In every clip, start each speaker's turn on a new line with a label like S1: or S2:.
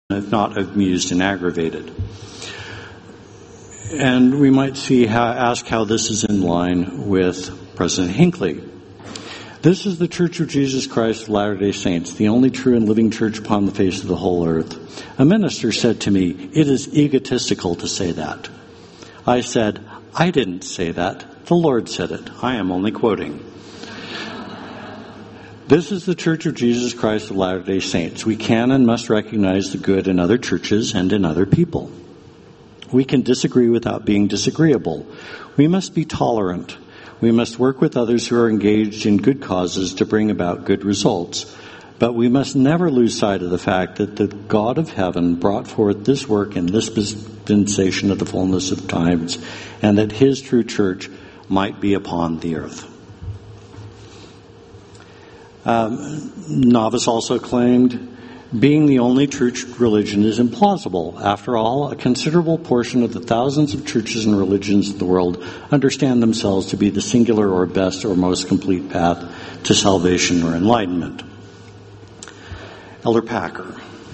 S1: if not amused and aggravated. And we might ask how this is in line with President Hinckley. This is the Church of Jesus Christ of Latter-day Saints, the only true and living church upon the face of the whole earth. A minister said to me, "It is egotistical to say that." I said, "I didn't say that. The Lord said it. I am only quoting." This is the Church of Jesus Christ of Latter-day Saints. We can and must recognize the good in other churches and in other people. We can disagree without being disagreeable. We must be tolerant. We must work with others who are engaged in good causes to bring about good results. But we must never lose sight of the fact that the God of heaven brought forth this work in this dispensation of the fullness of times, and that his true church might be upon the earth. Novice also claimed, being the only true religion is implausible. After all, a considerable portion of the thousands of churches and religions of the world understand themselves to be the singular or best or most complete path to salvation or enlightenment. Elder Packer.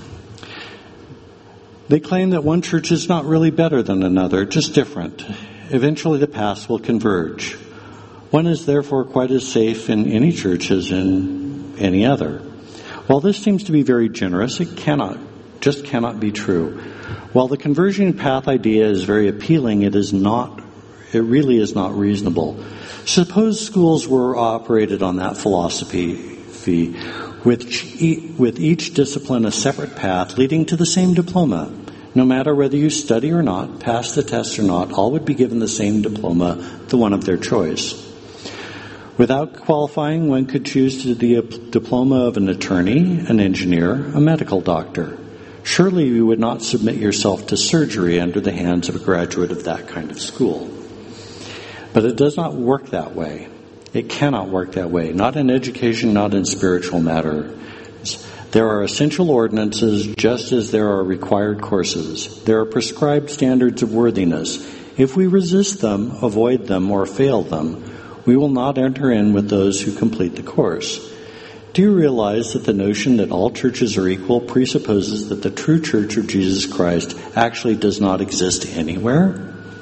S1: They claim that one church is not really better than another, just different. Eventually the paths will converge. One is therefore quite as safe in any church as in any other. While this seems to be very generous, it cannot be true. While the conversion path idea is very appealing, it really is not reasonable. Suppose schools were operated on that philosophy, with each discipline a separate path leading to the same diploma. No matter whether you study or not, pass the test or not, all would be given the same diploma, the one of their choice. Without qualifying, one could choose the diploma of an attorney, an engineer, a medical doctor. Surely you would not submit yourself to surgery under the hands of a graduate of that kind of school. But it does not work that way. It cannot work that way. Not in education, not in spiritual matters. There are essential ordinances just as there are required courses. There are prescribed standards of worthiness. If we resist them, avoid them, or fail them, we will not enter in with those who complete the course. Do you realize that the notion that all churches are equal presupposes that the true Church of Jesus Christ actually does not exist anywhere?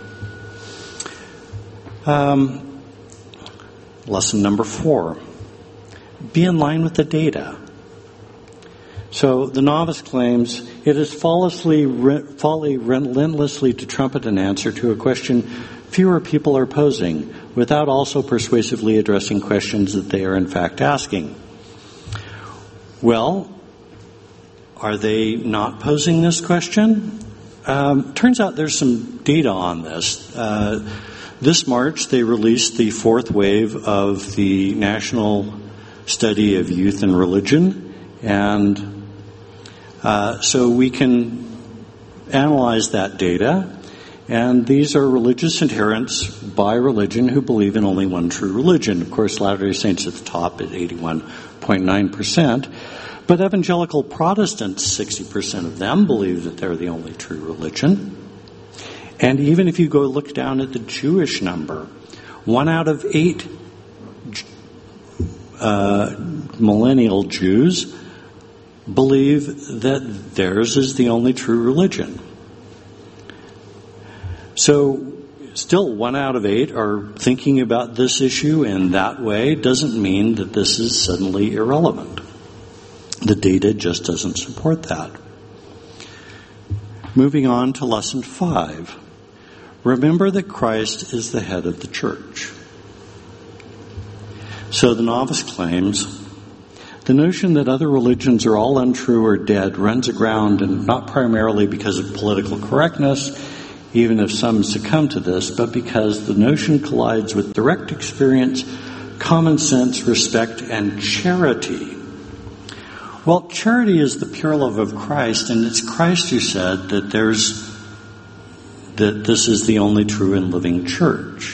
S1: Lesson number 4. Be in line with the data. So the novice claims it is folly relentlessly to trumpet an answer to a question fewer people are posing, without also persuasively addressing questions that they are in fact asking. Well, are they not posing this question? Turns out there's some data on this. This March, they released the 4th wave of the National Study of Youth and Religion, and so we can analyze that data. And these are religious adherents by religion who believe in only one true religion. Of course, Latter-day Saints at the top at 81.9%. But evangelical Protestants, 60% of them believe that they're the only true religion. And even if you go look down at the Jewish number, 1 out of 8 millennial Jews believe that theirs is the only true religion. So, still 1 out of 8 are thinking about this issue in that way. Doesn't mean that this is suddenly irrelevant. The data just doesn't support that. Moving on to lesson 5. Remember that Christ is the head of the church. So the novice claims, the notion that other religions are all untrue or dead runs aground, and not primarily because of political correctness, even if some succumb to this, but because the notion collides with direct experience, common sense, respect, and charity. Well, charity is the pure love of Christ, and it's Christ who said that this is the only true and living church.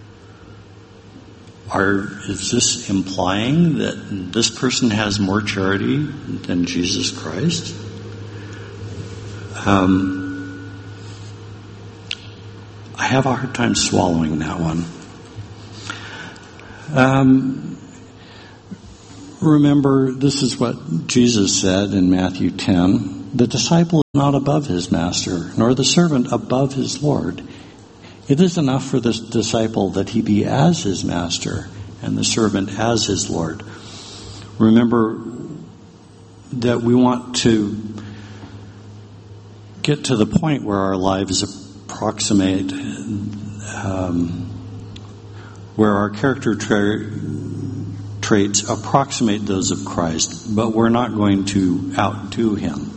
S1: Is this implying that this person has more charity than Jesus Christ? I have a hard time swallowing that one. Remember, this is what Jesus said in Matthew 10. The disciple is not above his master, nor the servant above his Lord. It is enough for the disciple that he be as his master and the servant as his Lord. Remember that we want to get to the point where our lives approximate, where our character traits approximate those of Christ, but we're not going to outdo him.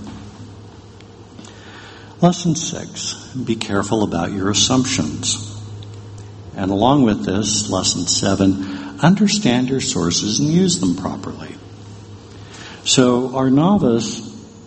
S1: Lesson 6, be careful about your assumptions. And along with this, lesson 7, understand your sources and use them properly. So our novice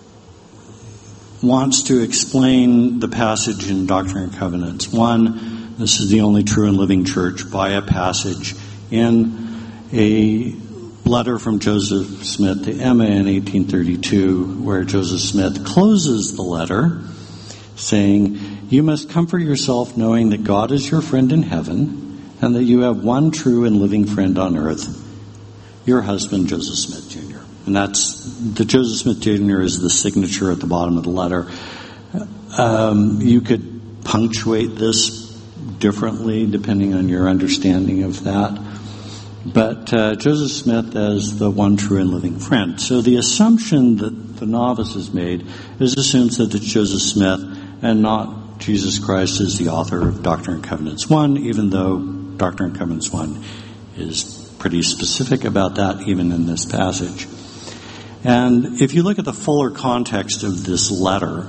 S1: wants to explain the passage in Doctrine and Covenants. 1, this is the only true and living church, by a passage in a letter from Joseph Smith to Emma in 1832, where Joseph Smith closes the letter saying, "You must comfort yourself knowing that God is your friend in heaven and that you have one true and living friend on earth, your husband, Joseph Smith, Jr." And that's, the Joseph Smith, Jr. is the signature at the bottom of the letter. You could punctuate this differently depending on your understanding of that. But Joseph Smith as the one true and living friend. So the assumption that the novice has made is assumes that it's Joseph Smith and not Jesus Christ as the author of Doctrine and Covenants 1, even though Doctrine and Covenants 1 is pretty specific about that even in this passage. And if you look at the fuller context of this letter,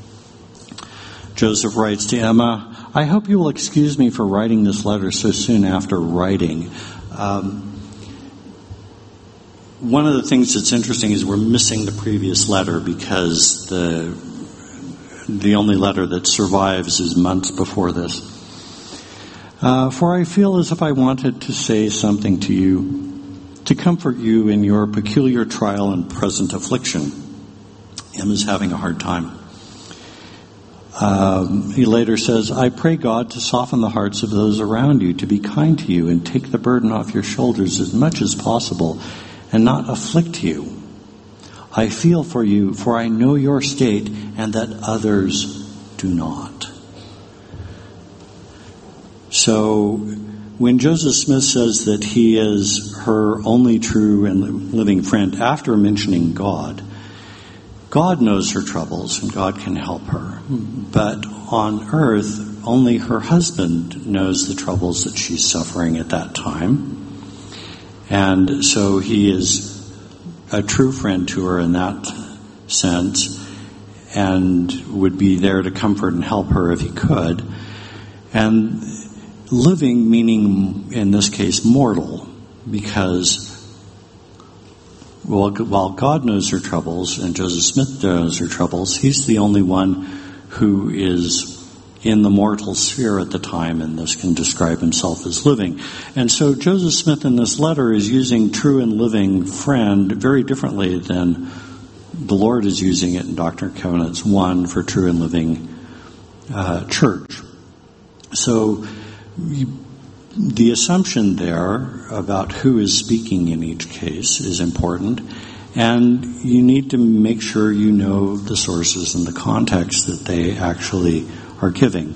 S1: Joseph writes to Emma, "I hope you will excuse me for writing this letter so soon after writing." One of the things that's interesting is we're missing the previous letter because the only letter that survives is months before this. "For I feel as if I wanted to say something to you, to comfort you in your peculiar trial and present affliction." Emma's having a hard time. He later says, "I pray God to soften the hearts of those around you, to be kind to you and take the burden off your shoulders as much as possible and not afflict you. I feel for you, for I know your state and that others do not." So when Joseph Smith says that he is her only true and living friend after mentioning God, God knows her troubles and God can help her. But on earth, only her husband knows the troubles that she's suffering at that time. And so he is a true friend to her in that sense and would be there to comfort and help her if he could. And living, meaning in this case mortal, because while God knows her troubles and Joseph Smith knows her troubles, he's the only one who is in the mortal sphere at the time, and this can describe himself as living. And so Joseph Smith in this letter is using true and living friend very differently than the Lord is using it in Doctrine and Covenants 1 for true and living church. So the assumption there about who is speaking in each case is important, and you need to make sure you know the sources and the context that they actually are giving.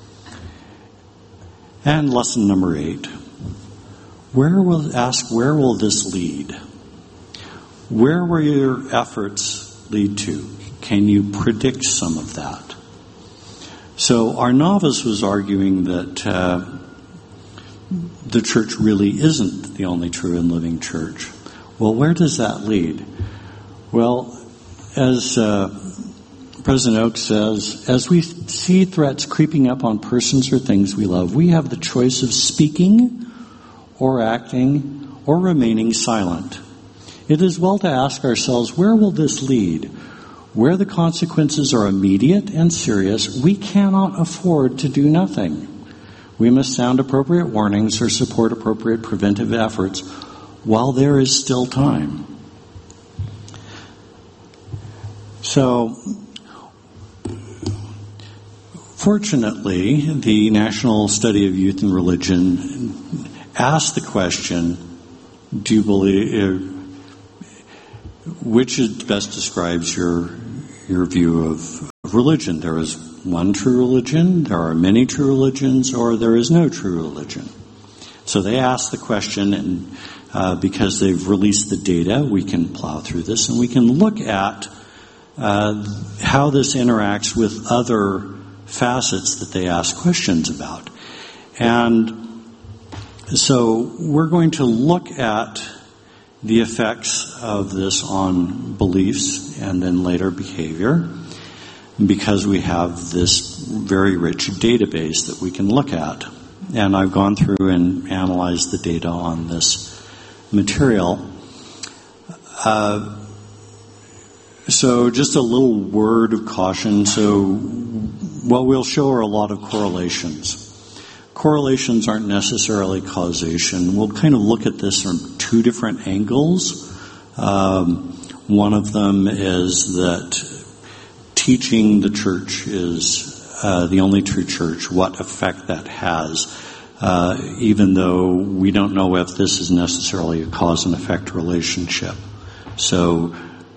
S1: And lesson number 8, where will this lead? Where will your efforts lead to? Can you predict some of that? So our novice was arguing that the church really isn't the only true and living church. Well, where does that lead? Well, as President Oak says, as we see threats creeping up on persons or things we love, we have the choice of speaking or acting or remaining silent. It is well to ask ourselves, where will this lead? Where the consequences are immediate and serious, we cannot afford to do nothing. We must sound appropriate warnings or support appropriate preventive efforts while there is still time. So, fortunately, the National Study of Youth and Religion asked the question, do you believe, which best describes your your view of religion. There is one true religion, there are many true religions, or there is no true religion. So they ask the question, and because they've released the data, we can plow through this, and we can look at how this interacts with other facets that they ask questions about. And so we're going to look at the effects of this on beliefs and then later behavior, because we have this very rich database that we can look at. And I've gone through and analyzed the data on this material. So just a little word of caution. So what we'll show are a lot of correlations. Correlations aren't necessarily causation. We'll kind of look at this from two different angles. One of them is that teaching the church is the only true church, what effect that has, even though we don't know if this is necessarily a cause and effect relationship. So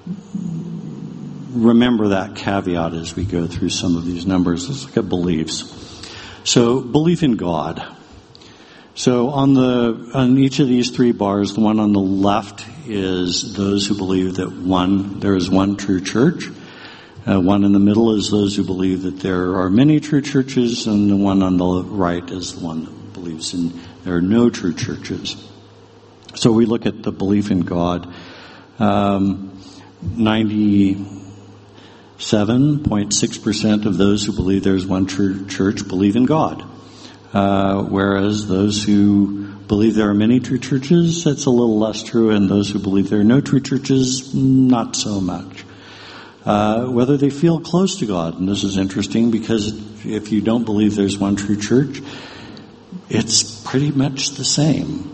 S1: remember that caveat as we go through some of these numbers. Let's look at beliefs. So belief in God. So on each of these three bars, the one on the left is those who believe that there is one true church. One in the middle is those who believe that there are many true churches, and the one on the right is the one that believes there are no true churches. So we look at the belief in God. 97.6% of those who believe there's one true church believe in God. Whereas those who believe there are many true churches, that's a little less true, and those who believe there are no true churches, not so much. Whether they feel close to God, and this is interesting because if you don't believe there's one true church, it's pretty much the same.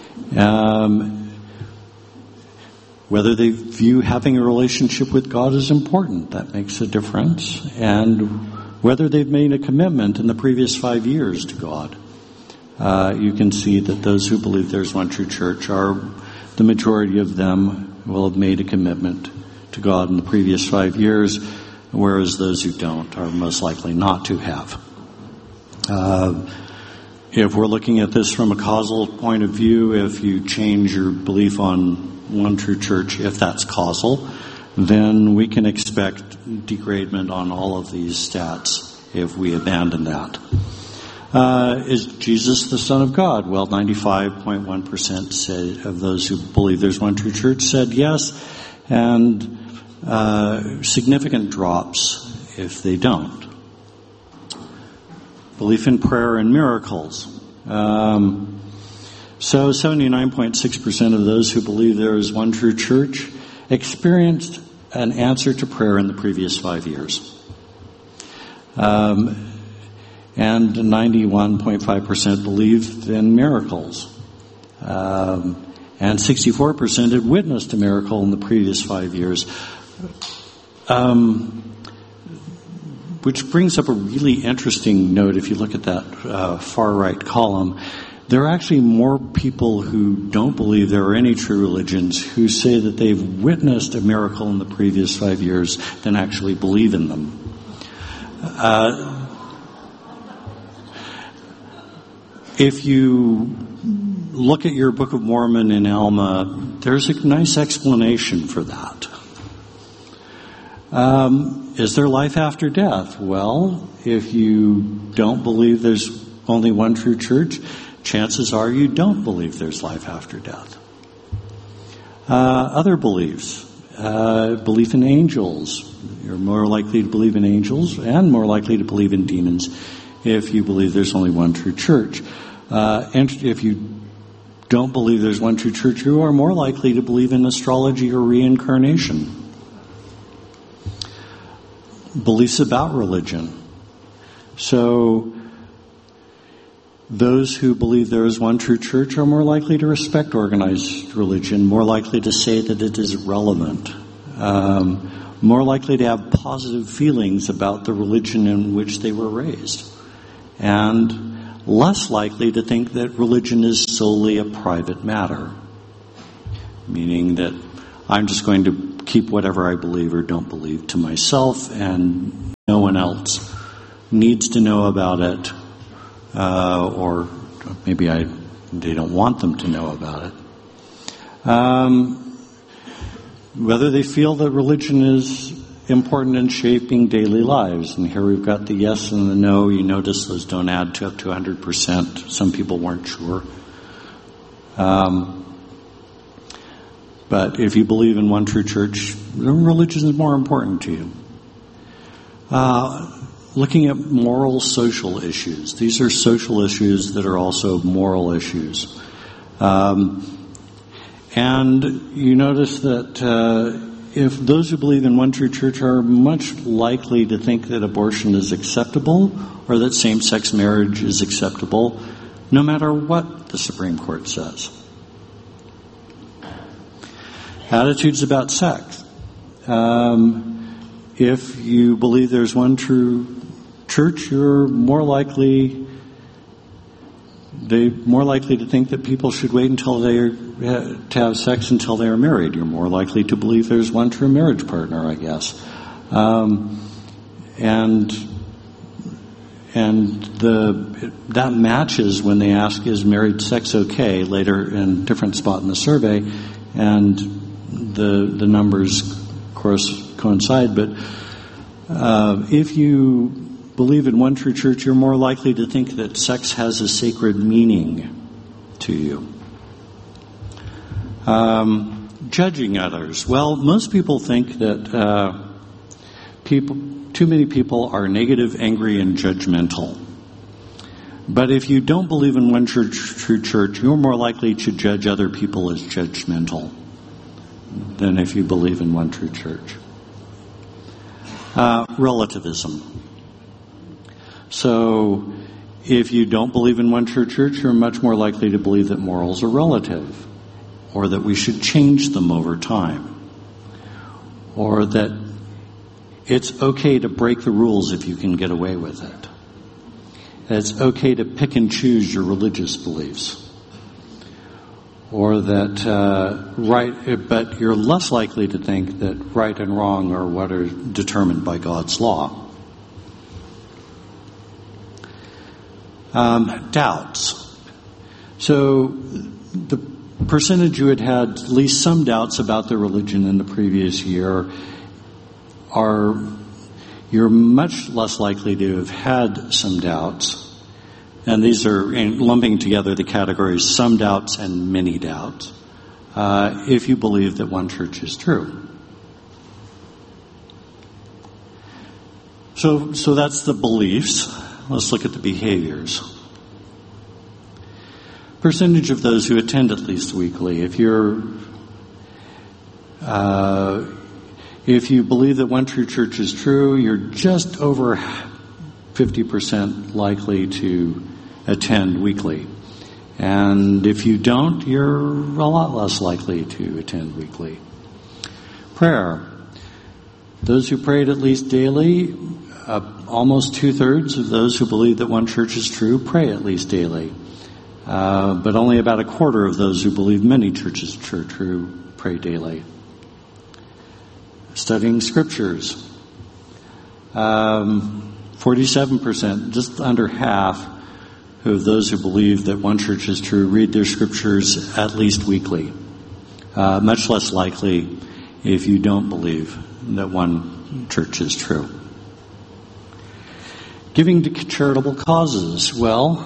S1: Whether they view having a relationship with God as important, that makes a difference. And whether they've made a commitment in the previous 5 years to God. You can see that those who believe there's one true church the majority of them will have made a commitment to God in the previous 5 years, whereas those who don't are most likely not to have. If we're looking at this from a causal point of view, if you change your belief on one true church, if that's causal, then we can expect degradement on all of these stats if we abandon that. Is Jesus the Son of God? Well, 95.1% said of those who believe there's one true church said yes, and significant drops if they don't. Belief in prayer and miracles. So 79.6% of those who believe there is one true church experienced an answer to prayer in the previous 5 years. And 91.5% believed in miracles. And 64% had witnessed a miracle in the previous 5 years. Which brings up a really interesting note if you look at that far right column. There are actually more people who don't believe there are any true religions who say that they've witnessed a miracle in the previous 5 years than actually believe in them. If you look at your Book of Mormon in Alma, there's a nice explanation for that. Is there life after death? Well, if you don't believe there's only one true church, chances are you don't believe there's life after death. Other beliefs. Belief in angels. You're more likely to believe in angels and more likely to believe in demons if you believe there's only one true church. And if you don't believe there's one true church, you are more likely to believe in astrology or reincarnation. Beliefs about religion. So those who believe there is one true church are more likely to respect organized religion, more likely to say that it is relevant, more likely to have positive feelings about the religion in which they were raised, and less likely to think that religion is solely a private matter, meaning that I'm just going to keep whatever I believe or don't believe to myself, and no one else needs to know about it, or maybe they don't want them to know about it. Whether they feel that religion is important in shaping daily lives. And here we've got the yes and the no. You notice those don't add to up to 100%. Some people weren't sure. But if you believe in one true church, religion is more important to you. Looking at moral social issues. These are social issues that are also moral issues. And you notice that if those who believe in one true church are much likely to think that abortion is acceptable or that same-sex marriage is acceptable, no matter what the Supreme Court says. Attitudes about sex. If you believe there's one true church, you're more likely to think that people should wait until to have sex until they are married. You're more likely to believe there's one true marriage partner, I guess. That matches when they ask, is married sex okay, later in a different spot in the survey, and the numbers, of course, coincide. But if you believe in one true church, you're more likely to think that sex has a sacred meaning to you. Judging others. Well, most people think that too many people are negative, angry, and judgmental. But if you don't believe in one true church, you're more likely to judge other people as judgmental than if you believe in one true church. Relativism. So, if you don't believe in one true church, you're much more likely to believe that morals are relative, or that we should change them over time, or that it's okay to break the rules if you can get away with it. It's okay to pick and choose your religious beliefs, or that but you're less likely to think that right and wrong are what are determined by God's law. Doubts. So the percentage who had at least some doubts about their religion in the previous year you're much less likely to have had some doubts. And these are lumping together the categories some doubts and many doubts, if you believe that one church is true. So that's the beliefs. Let's look at the behaviors. Percentage of those who attend at least weekly. If you believe that one true church is true, you're just over 50% likely to attend weekly. And if you don't, you're a lot less likely to attend weekly. Prayer. Those who prayed at least daily, almost 2/3 of those who believe that one church is true pray at least daily. But only about 1/4 of those who believe many churches are true pray daily. Studying scriptures. 47%, just under half of those who believe that one church is true read their scriptures at least weekly. Much less likely if you don't believe that one church is true. Giving to charitable causes. Well,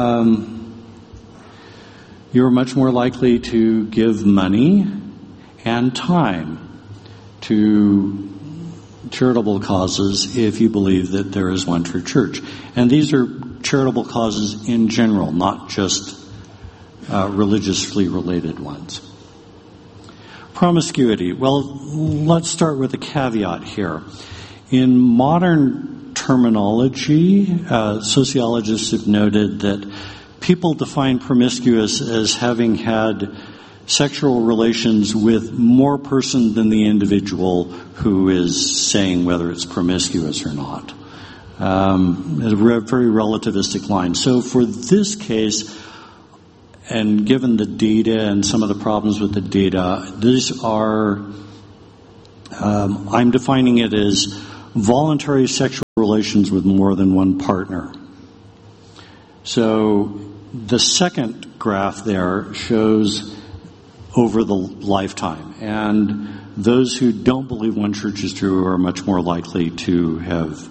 S1: you're much more likely to give money and time to charitable causes if you believe that there is one true church. And these are charitable causes in general, not just religiously related ones. Promiscuity. Well, let's start with a caveat here. In modern terminology, sociologists have noted that people define promiscuous as having had sexual relations with more person than the individual who is saying whether it's promiscuous or not. A very relativistic line. So for this case, and given the data and some of the problems with the data, these are I'm defining it as voluntary sexual relations with more than one partner. So the second graph there shows over the lifetime. And those who don't believe one church is true are much more likely to have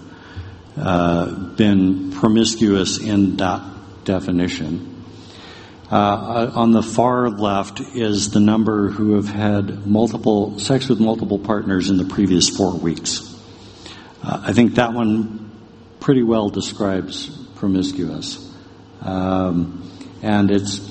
S1: been promiscuous in that definition. On the far left is the number who have had sex with multiple partners in the previous 4 weeks. I think that one pretty well describes promiscuous. And it's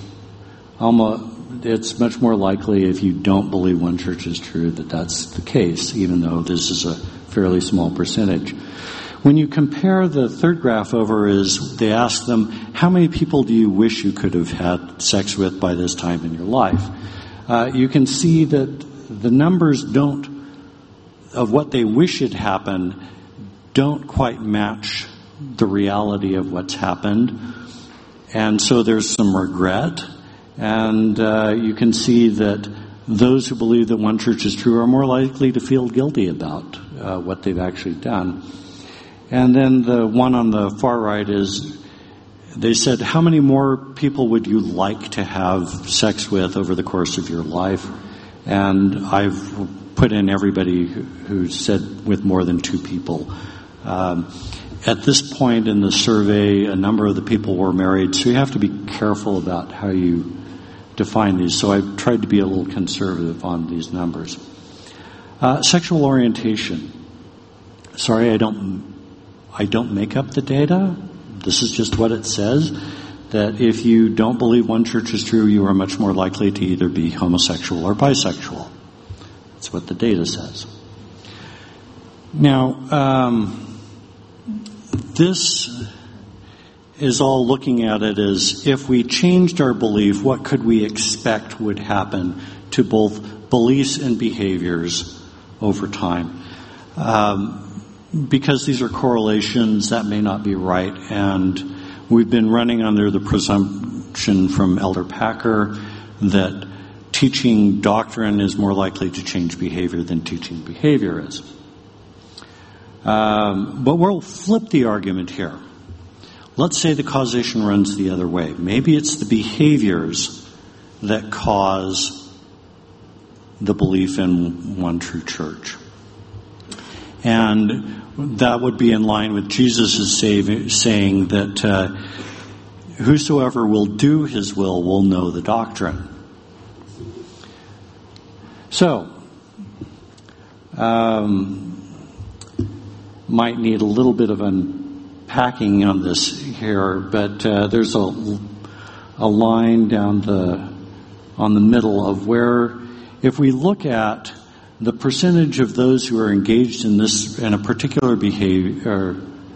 S1: much more likely, if you don't believe one church is true, that that's the case, even though this is a fairly small percentage. When you compare the third graph over, they ask them, how many people do you wish you could have had sex with by this time in your life? You can see that the numbers of what they wish had happened don't quite match the reality of what's happened. And so there's some regret. And you can see that those who believe that one church is true are more likely to feel guilty about what they've actually done. And then the one on the far right they said, how many more people would you like to have sex with over the course of your life? And I've put in everybody who said with more than 2 people. At this point in the survey, a number of the people were married, so you have to be careful about how you define these. So I've tried to be a little conservative on these numbers. Sexual orientation. Sorry, I don't make up the data. This is just what it says, that if you don't believe one church is true, you are much more likely to either be homosexual or bisexual. That's what the data says. Now, this is all looking at it as if we changed our belief, what could we expect would happen to both beliefs and behaviors over time? Because these are correlations, that may not be right. And we've been running under the presumption from Elder Packer that teaching doctrine is more likely to change behavior than teaching behavior is. But we'll flip the argument here. Let's say the causation runs the other way. Maybe it's the behaviors that cause the belief in one true church. And that would be in line with Jesus' saying that whosoever will do his will know the doctrine. So, might need a little bit of unpacking on this here, but there's a line down on the middle of where, if we look at the percentage of those who are engaged in a particular behavior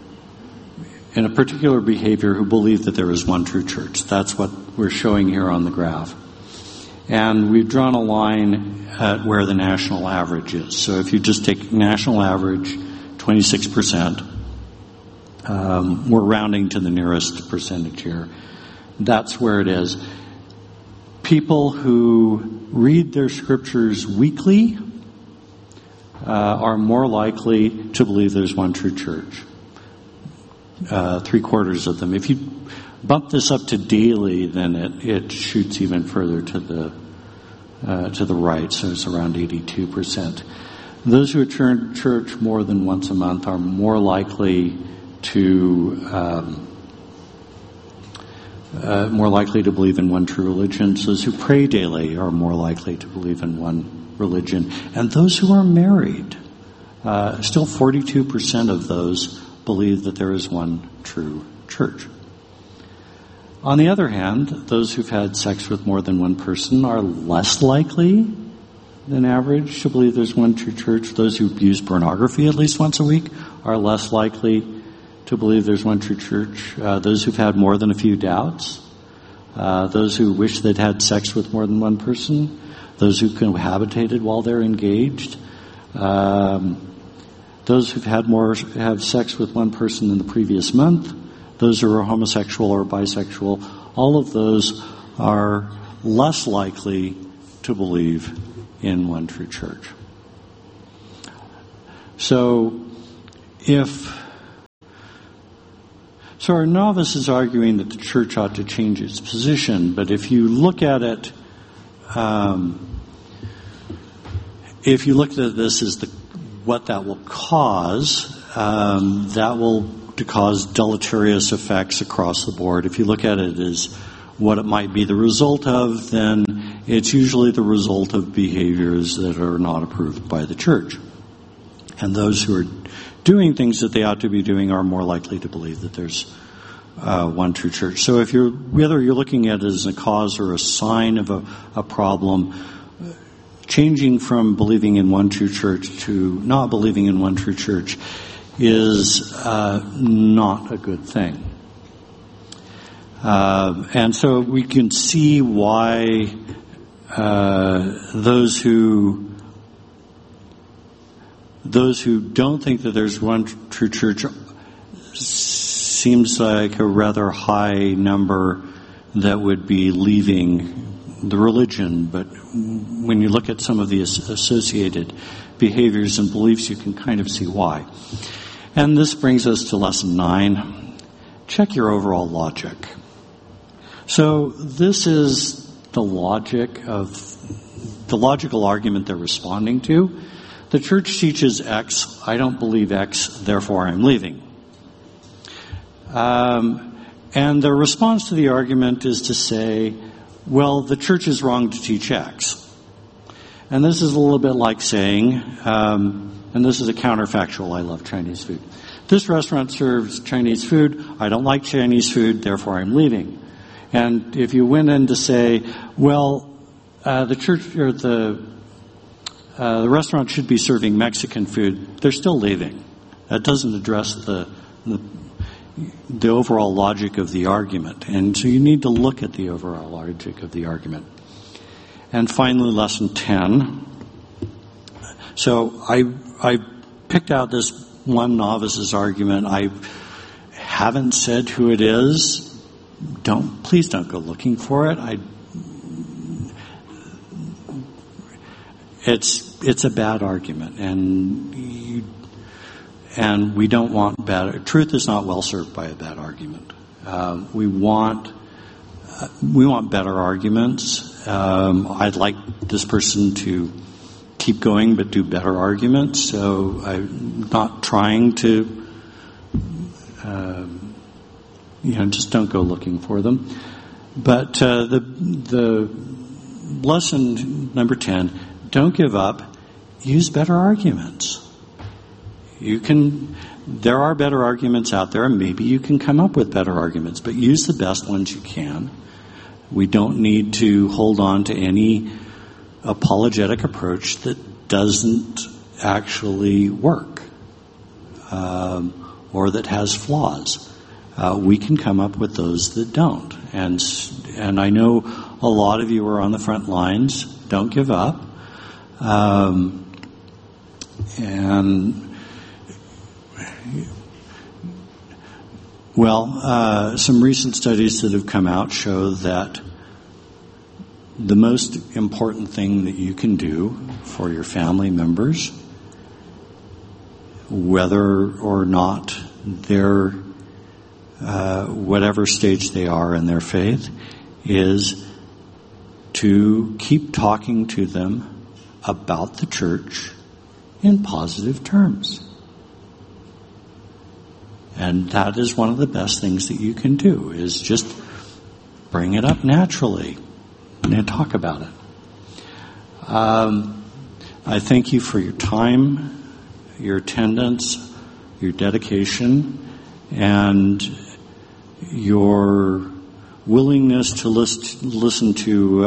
S1: who believe that there is one true church. That's what we're showing here on the graph. And we've drawn a line at where the national average is. So if you just take national average, 26%, we're rounding to the nearest percentage here. That's where it is. People who read their scriptures weekly are more likely to believe there's one true church. 3/4 of them. If you bump this up to daily, then it shoots even further to the right. So it's around 82%. Those who attend church more than once a month are more likely to believe in one true religion. So those who pray daily are more likely to believe in one religion. And those who are married, still 42% of those believe that there is one true church. On the other hand, those who've had sex with more than one person are less likely than average to believe there's one true church. Those who use pornography at least once a week are less likely to believe there's one true church. Those who've had more than a few doubts, those who wish they'd had sex with more than one person, those who cohabitated while they're engaged, those who've have sex with one person in the previous month, those who are homosexual or bisexual, all of those are less likely to believe in one true church. So our novice is arguing that the church ought to change its position, but if you look at it, if you look at this as what that will cause, that will cause deleterious effects across the board. If you look at it as what it might be the result of, then it's usually the result of behaviors that are not approved by the church. And those who are doing things that they ought to be doing are more likely to believe that there's one true church. So whether you're looking at it as a cause or a sign of a problem, changing from believing in one true church to not believing in one true church is not a good thing. And so we can see why those who don't think that there's one true church seems like a rather high number that would be leaving the religion. But when you look at some of the associated behaviors and beliefs, you can kind of see why. And this brings us to lesson 9. Check your overall logic. So this is the logical argument they're responding to. The church teaches X, I don't believe X, therefore I'm leaving. And their response to the argument is to say, well, the church is wrong to teach X. And this is a little bit like saying, and this is a counterfactual, I love Chinese food. This restaurant serves Chinese food, I don't like Chinese food, therefore I'm leaving. And if you went in to say, well, the church or the restaurant should be serving Mexican food, they're still leaving. That doesn't address the overall logic of the argument. And so you need to look at the overall logic of the argument. And finally, lesson 10. So I picked out this one novice's argument. I haven't said who it is. Please don't go looking for it. It's a bad argument, and we don't want bad. Truth is not well served by a bad argument. We want better arguments. I'd like this person to keep going, but do better arguments. So I'm not trying to, just don't go looking for them. But the lesson number 10: don't give up. Use better arguments. There are better arguments out there, and maybe you can come up with better arguments, but use the best ones you can. We don't need to hold on to any apologetic approach that doesn't actually work, or that has flaws. We can come up with those that don't. And I know a lot of you are on the front lines. Don't give up. Some recent studies that have come out show that the most important thing that you can do for your family members, whether or not they're whatever stage they are in their faith, is to keep talking to them about the church in positive terms. And that is one of the best things that you can do, is just bring it up naturally and talk about it. I thank you for your time, your attendance, your dedication, and your willingness to listen to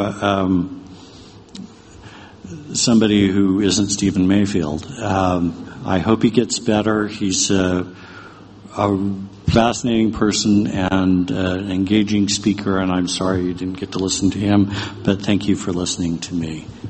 S1: somebody who isn't Stephen Mayfield. I hope he gets better. He's a fascinating person and an engaging speaker, and I'm sorry you didn't get to listen to him, but thank you for listening to me.